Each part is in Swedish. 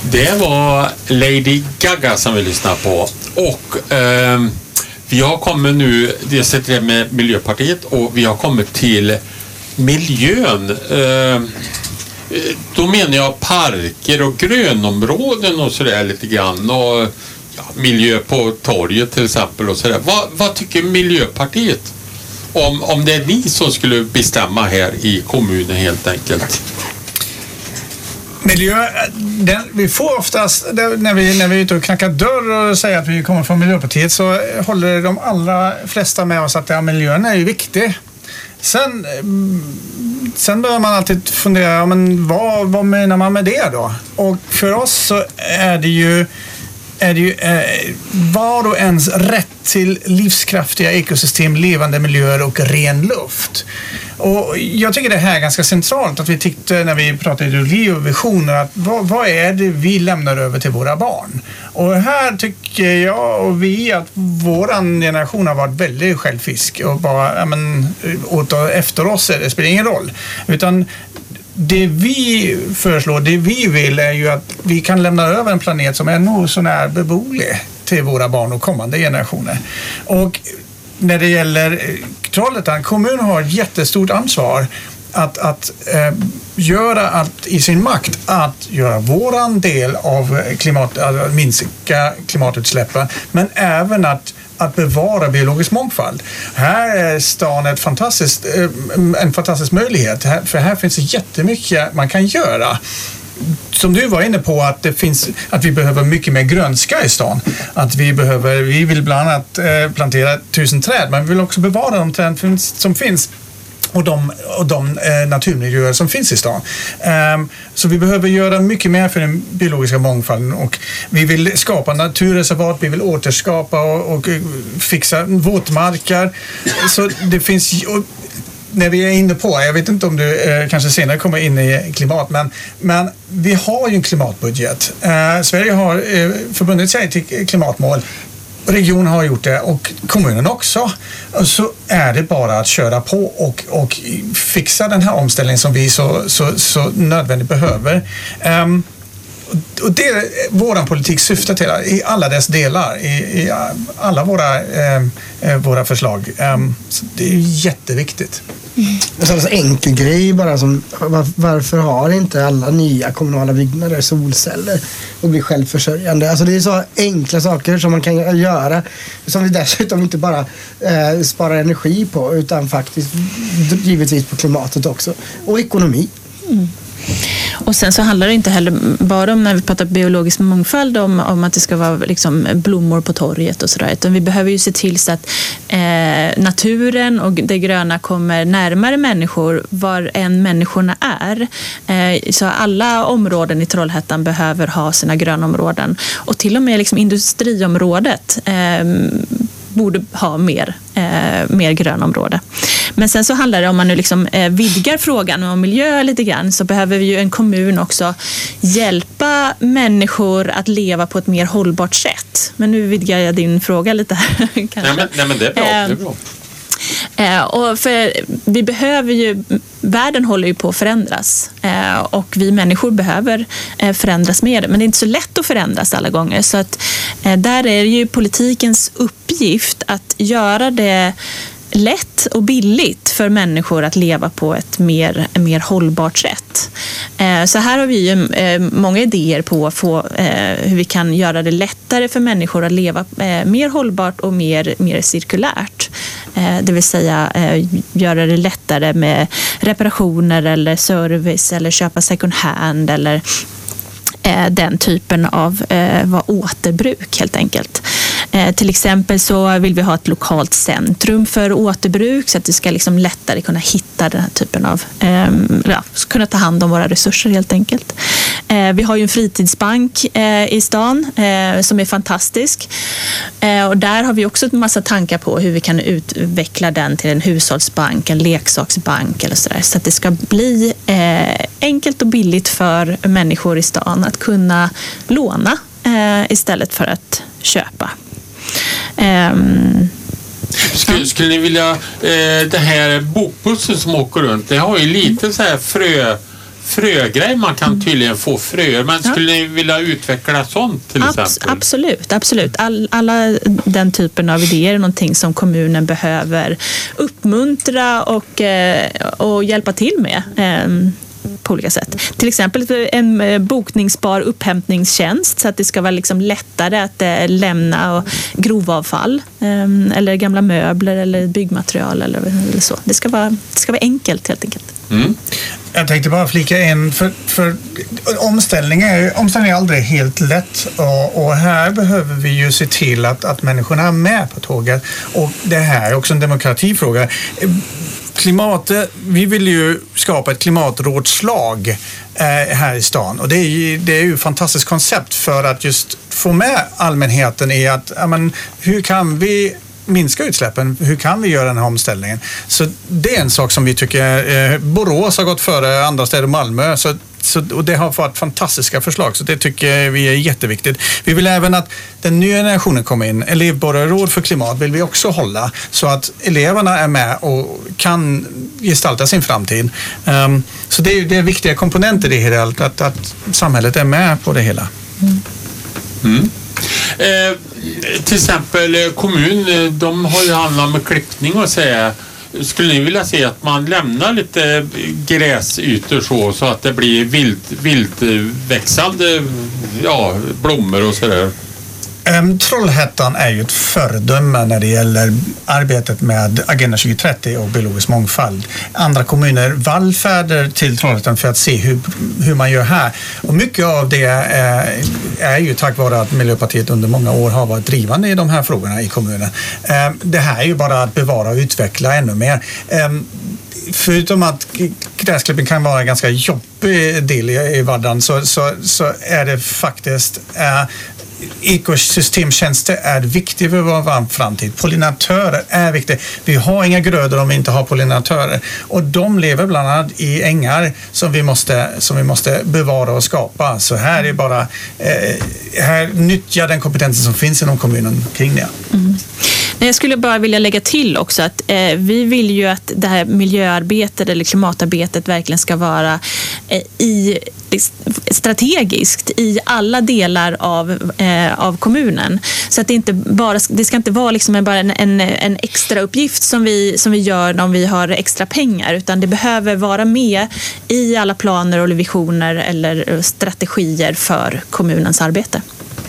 Det var Lady Gaga som vi lyssnade på. Och vi har kommit nu, det sätter det med Miljöpartiet, och vi har kommit till miljön. Då menar jag parker och grönområden och sådär lite grann. Och miljö på torget till exempel och sådär. Vad tycker Miljöpartiet om det är ni som skulle bestämma här i kommunen helt enkelt? Miljö, vi får oftast, när vi är ute och knackar dörr och säger att vi kommer från Miljöpartiet, så håller de allra flesta med oss att miljön är ju viktig. Sen bör man alltid fundera, men vad menar man med det då? Och för oss så är det ju var och ens rätt till livskraftiga ekosystem, levande miljöer och ren luft. Och jag tycker det här är ganska centralt, att vi tyckte när vi pratade ideologi och visioner, att vad är det vi lämnar över till våra barn? Och här tycker jag och vi att våran generation har varit väldigt självfisk och bara åt efter oss, det spelar ingen roll. Utan det vi föreslår, det vi vill är ju att vi kan lämna över en planet som är nog så när beboelig till våra barn och kommande generationer. Och när det gäller Trollhättan, kommunen har ett jättestort ansvar att göra allt i sin makt att göra våran del av att minska klimatutsläppen, men även att bevara biologisk mångfald. Här är stan en fantastisk möjlighet, för här finns det jättemycket man kan göra. Som du var inne på, att vi behöver mycket mer grönska i stan. Vi vill bland annat plantera 1000 träd, men vi vill också bevara de träd som finns och de naturmiljöer som finns i stan. Så vi behöver göra mycket mer för den biologiska mångfalden, och vi vill skapa naturreservat, vi vill återskapa och fixa våtmarker. Så det finns... När vi är inne på, jag vet inte om du kanske senare kommer in i klimat, men vi har ju en klimatbudget. Sverige har förbundit sig till klimatmål. Regionen har gjort det och kommunen också. Och så är det bara att köra på och fixa den här omställningen som vi så nödvändigt behöver. Och det är våran politik syftar till i alla dess delar, i alla våra förslag. Så det är jätteviktigt. En sån enkel grej bara som varför har inte alla nya kommunala byggnader solceller och blir självförsörjande? Alltså det är så enkla saker som man kan göra, som vi dessutom inte bara sparar energi på, utan faktiskt givetvis på klimatet också och ekonomi. Och sen så handlar det inte heller bara om, när vi pratar biologisk mångfald, om att det ska vara liksom blommor på torget och sådär, utan vi behöver ju se till så att naturen och det gröna kommer närmare människor var än människorna är. Så alla områden i Trollhättan behöver ha sina grönområden, och till och med liksom industriområdet borde ha mer grönområde. Men sen så handlar det om, man nu liksom vidgar frågan om miljö lite grann, så behöver vi ju en kommun också hjälpa människor att leva på ett mer hållbart sätt. Men nu vidgar jag din fråga lite här. Nej men det är bra. Det är bra. Och för vi behöver ju, världen håller ju på att förändras, och vi människor behöver förändras mer, men det är inte så lätt att förändras alla gånger, så att där är det ju politikens uppgift att göra det lätt och billigt för människor att leva på ett mer hållbart sätt. Så här har vi ju många idéer på hur vi kan göra det lättare för människor att leva mer hållbart och mer cirkulärt. Det vill säga göra det lättare med reparationer eller service eller köpa second hand eller den typen av återbruk helt enkelt. Till exempel så vill vi ha ett lokalt centrum för återbruk, så att det ska liksom lättare kunna hitta den här typen av, kunna ta hand om våra resurser helt enkelt. Vi har ju en fritidsbank i stan som är fantastisk, och där har vi också en massa tankar på hur vi kan utveckla den till en hushållsbank, en leksaksbank eller sådär, så att det ska bli enkelt och billigt för människor i stan att kunna låna istället för att köpa. Skulle ni vilja det här bokbussen som åker runt, det har ju lite så här frögrej. Man kan tydligen få fröer. Men skulle ni vilja utveckla sånt till exempel? Absolut. Alla den typen av idéer är någonting som kommunen behöver uppmuntra och hjälpa till med på olika sätt. Till exempel en bokningsbar upphämtningstjänst så att det ska vara liksom lättare att lämna grovavfall eller gamla möbler eller byggmaterial eller så. Det ska vara enkelt helt enkelt. Jag tänkte bara flika in, för omställning är aldrig helt lätt och här behöver vi ju se till att människorna är med på tåget, och det här är också en demokratifråga. Vi vill ju skapa ett klimatrådslag här i stan, och det är ju ett fantastiskt koncept för att just få med allmänheten i att hur kan vi minska utsläppen, hur kan vi göra den här omställningen? Så det är en sak som vi tycker Borås har gått före andra städer, Malmö, och det har varit fantastiska förslag, så det tycker vi är jätteviktigt. Vi vill även att den nya generationen kommer in. Elevborgarråd för klimat vill vi också hålla, så att eleverna är med och kan gestalta sin framtid. Så det är viktiga komponenter i det hela, att samhället är med på det hela. Till exempel kommun, de har ju handlat med klippning och säga. Skulle ni vilja se att man lämnar lite gräsytor så att det blir vildväxande blommor och sådär? Trollhättan är ju ett föredöme när det gäller arbetet med Agenda 2030 och biologisk mångfald. Andra kommuner vallfärdar till Trollhättan för att se hur man gör här. Och mycket av det är ju tack vare att Miljöpartiet under många år har varit drivande i de här frågorna i kommunen. Det här är ju bara att bevara och utveckla ännu mer. Förutom att gräsklippning kan vara en ganska jobbig del i vardagen så är det faktiskt ekosystemtjänster är viktigt för vår framtid. Pollinatörer är viktigt. Vi har inga grödor om vi inte har pollinatörer. Och de lever bland annat i ängar som vi måste bevara och skapa. Så här är bara här nyttja den kompetensen som finns inom kommunen kring det. Jag skulle bara vilja lägga till också att vi vill ju att det här miljöarbetet eller klimatarbetet verkligen ska vara strategiskt i alla delar av kommunen. Så att det ska inte vara liksom bara en extra uppgift som vi gör om vi har extra pengar, utan det behöver vara med i alla planer och visioner eller strategier för kommunens arbete.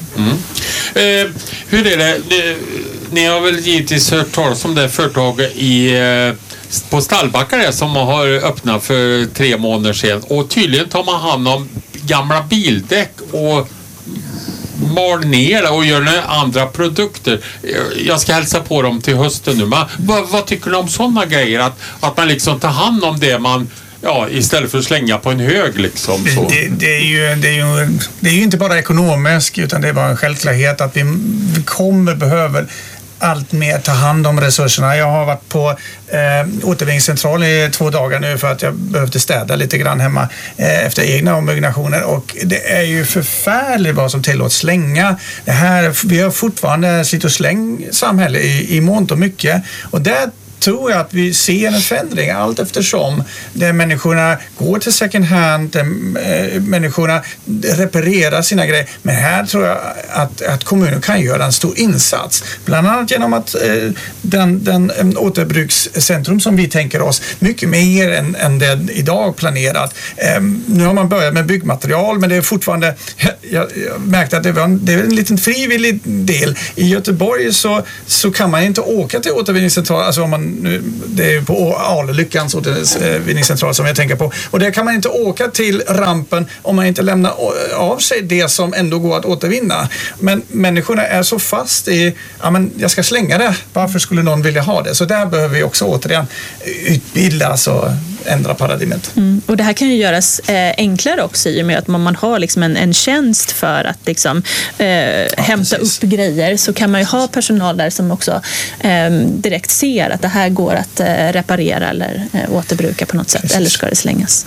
Hur är det? Ni har väl givetvis hört talas om det företaget på Stallbacka som har öppnat för 3 månader sedan, och tydligen tar man hand om gamla bildäck och mal ner och gör andra produkter. Jag ska hälsa på dem till hösten nu. Men vad tycker ni om sådana grejer? Att man liksom tar hand om det man istället för att slänga på en hög liksom. Så. Det är ju inte bara ekonomiskt, utan det är bara en självklarhet att vi behöver allt mer ta hand om resurserna. Jag har varit på återvinningscentral i 2 dagar nu för att jag behövde städa lite grann hemma efter egna ombyggnationer, och det är ju förfärligt vad som tillåts slänga. Vi har fortfarande slit och släng samhälle i månt och mycket, och där tror jag att vi ser en förändring allt eftersom där människorna går till second hand, där människorna reparerar sina grejer. Men här tror jag att kommunen kan göra en stor insats. Bland annat genom att den återbrukscentrum som vi tänker oss mycket mer än det idag planerat. Nu har man börjat med byggmaterial, men det är fortfarande, jag märkte att det är en liten frivillig del. I Göteborg så kan man inte åka till återvinningscentral, alltså om man det är på Alelyckans återvinningscentral som jag tänker på. Och där kan man inte åka till rampen om man inte lämnar av sig det som ändå går att återvinna. Men människorna är så fast i jag ska slänga det. Varför skulle någon vilja ha det? Så där behöver vi också återigen utbildas och ändra paradigmet. Och det här kan ju göras enklare också i och med att man har liksom en tjänst för att liksom, hämta upp grejer, så kan man ju ha personal där som också direkt ser att det här går att reparera eller återbruka på något sätt. Precis. Eller ska det slängas.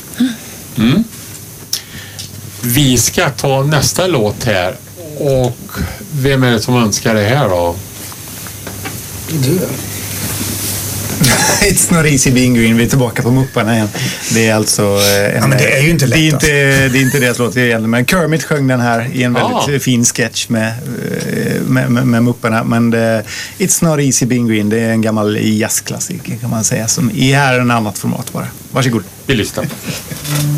Vi ska ta nästa låt här, och vem är det som önskar det här då? Du. It's not easy being green. Vi är tillbaka på Mupparna igen. Det är alltså men det är ju inte lätt. Det är inte deras låt egentligen. Men Kermit sjöng den här i en väldigt fin sketch med Mupparna. Men It's not easy being green. Det är en gammal jazzklassiker kan man säga. Som är här en annat format bara. Varsågod. Vi lyssnar.